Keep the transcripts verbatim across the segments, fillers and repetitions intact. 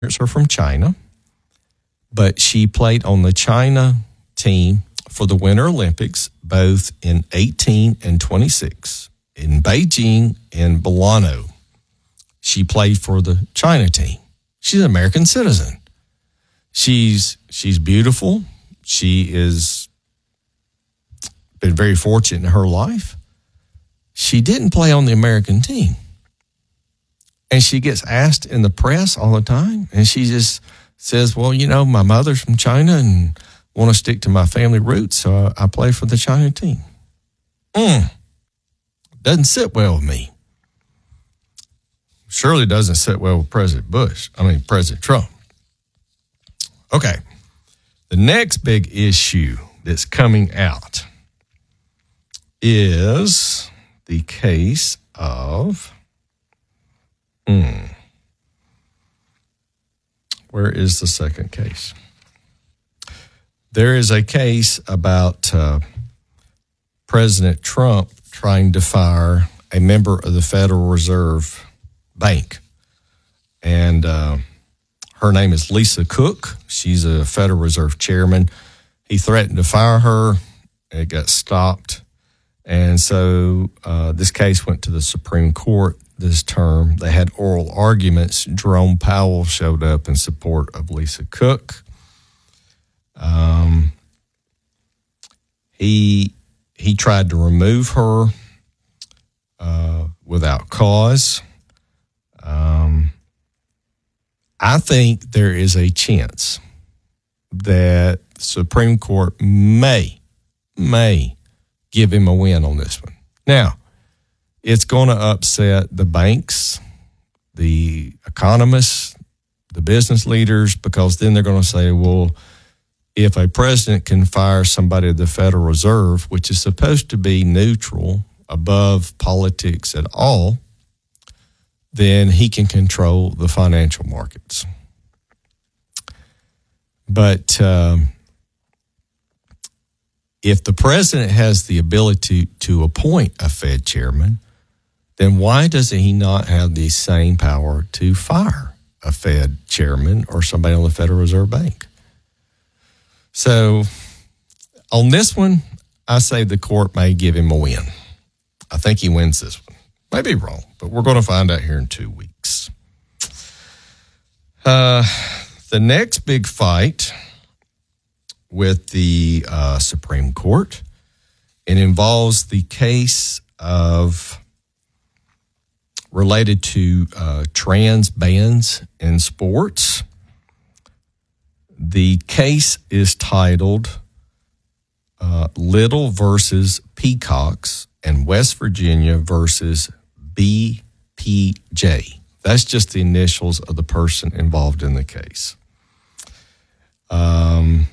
parents are from China, but she played on the China team for the Winter Olympics, both in eighteen and twenty-six, in Beijing and Milano. She played for the China team. She's an American citizen. She's she's beautiful. She is been very fortunate in her life. She didn't play on the American team. And she gets asked in the press all the time, and she just says, well, you know, my mother's from China and want to stick to my family roots, so I, I play for the China team. Mm. Doesn't sit well with me. Surely doesn't sit well with President Bush. I mean, President Trump. Okay. The next big issue that's coming out is the case of, hmm, where is the second case? There is a case about uh, President Trump trying to fire a member of the Federal Reserve Bank. And uh, her name is Lisa Cook. She's a Federal Reserve chairman. He threatened to fire her. It got stopped. And so uh, this case went to the Supreme Court this term. They had oral arguments. Jerome Powell showed up in support of Lisa Cook. Um, he he tried to remove her uh, without cause. Um, I think there is a chance that the Supreme Court may, may give him a win on this one. Now, it's going to upset the banks, the economists, the business leaders, because then they're going to say, well, if a president can fire somebody at the Federal Reserve, which is supposed to be neutral, above politics at all, then he can control the financial markets. But um, if the president has the ability to appoint a Fed chairman, then why does he not have the same power to fire a Fed chairman or somebody on the Federal Reserve Bank? So on this one, I say the court may give him a win. I think he wins this one. May be wrong, but we're going to find out here in two weeks. Uh, the next big fight with the uh, Supreme Court, it involves the case of related to uh, trans bans in sports. The case is titled uh, Little versus Peacocks and West Virginia versus B P J. That's just the initials of the person involved in the case. Um,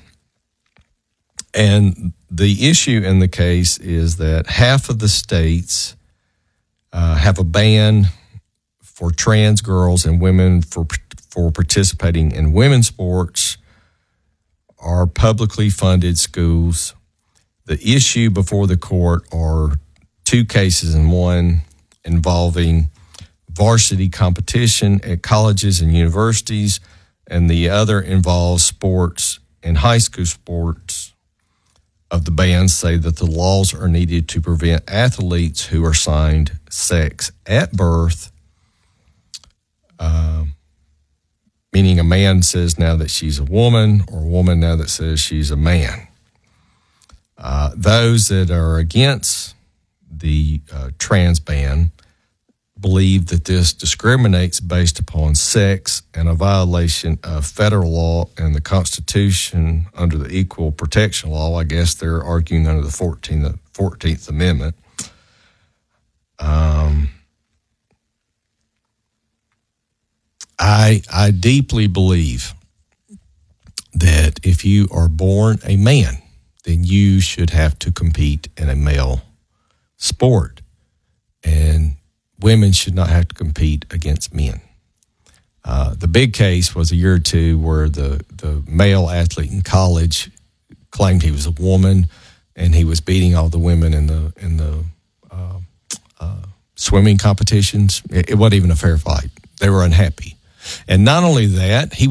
and the issue in the case is that half of the states uh, have a ban for trans girls and women for for participating in women's sports are publicly funded schools. The issue before the court are two cases in one involving varsity competition at colleges and universities, and the other involves sports and high school sports. Of the bans say that the laws are needed to prevent athletes who are assigned sex at birth, uh, meaning a man says now that she's a woman, or a woman now that says she's a man. Uh, those that are against the uh, trans ban believe that this discriminates based upon sex and a violation of federal law and the Constitution under the Equal Protection Law. I guess they're arguing under the fourteenth, fourteenth Amendment. Um, I I deeply believe that if you are born a man, then you should have to compete in a male sport, and women should not have to compete against men. Uh, the big case was a year or two where the, the male athlete in college claimed he was a woman, and he was beating all the women in the in the uh, uh, swimming competitions. It, it wasn't even a fair fight. They were unhappy. And not only that, he